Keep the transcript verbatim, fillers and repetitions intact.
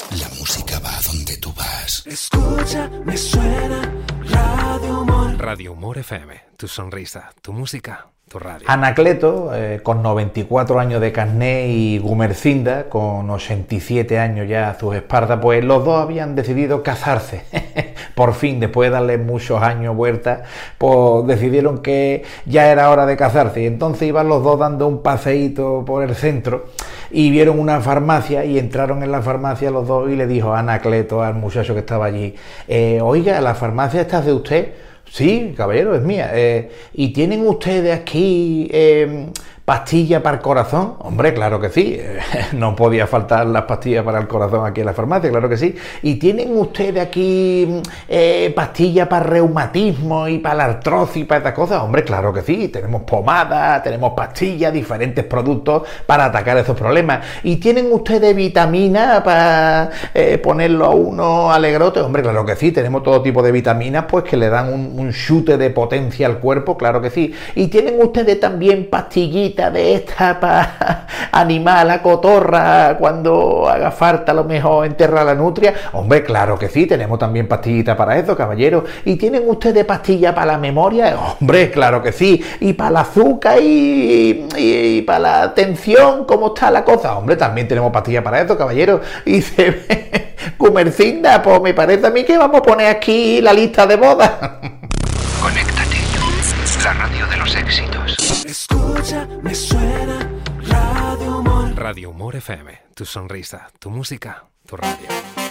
La música va a donde tú vas. Escucha, me suena Radio Humor. Radio Humor F M, tu sonrisa, tu música, tu radio. Anacleto, eh, con noventa y cuatro años de carné, y Gumercinda, con ochenta y siete años ya a sus espaldas, pues los dos habían decidido casarse. Por fin, después de darle muchos años vuelta, pues decidieron que ya era hora de casarse. Y entonces iban los dos dando un paseíto por el centro y vieron una farmacia y entraron en la farmacia los dos y le dijo Anacleto al muchacho que estaba allí, eh, oiga, ¿la farmacia esta es de usted? Sí, caballero, es mía. Eh, ¿Y tienen ustedes aquí eh, pastillas para el corazón? Hombre, claro que sí. Eh, no podía faltar las pastillas para el corazón aquí en la farmacia, claro que sí. ¿Y tienen ustedes aquí eh, pastillas para reumatismo y para la artrosis y para estas cosas? Hombre, claro que sí. Tenemos pomadas, tenemos pastillas, diferentes productos para atacar esos problemas. ¿Y tienen ustedes vitaminas para eh, ponerlo a uno alegrote? Hombre, claro que sí. Tenemos todo tipo de vitaminas, pues que le dan un un chute de potencia al cuerpo, claro que sí. Y tienen ustedes también pastillitas de esta para animar a la cotorra cuando haga falta a lo mejor enterrar la nutria. Hombre, claro que sí, tenemos también pastillitas para eso, caballero. Y tienen ustedes pastillas para la memoria. Hombre, claro que sí. Y para el azúcar y, y, y para la tensión, ¿cómo está la cosa? Hombre, también tenemos pastillas para eso, caballero. Y se ve Gumercinda, pues me parece a mí que vamos a poner aquí la lista de bodas. Conéctate. La radio de los éxitos. Escucha, me suena Radio Humor. Radio Humor F M, tu sonrisa, tu música, tu radio.